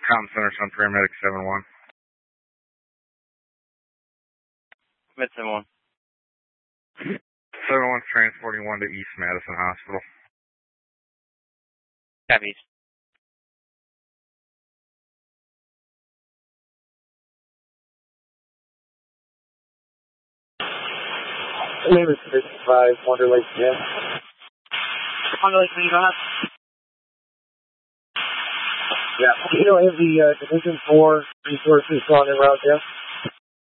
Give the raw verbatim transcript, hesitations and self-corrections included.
Comm Center, Sun Paramedic seven one. Med seven one. seven one's transporting one to East Madison Hospital. Copy East. Name is fifty-five, Wonder Lake, yeah. Wonder Lake, can you go ahead? Yeah. You know, I have the uh, Division four resources on en route, yeah?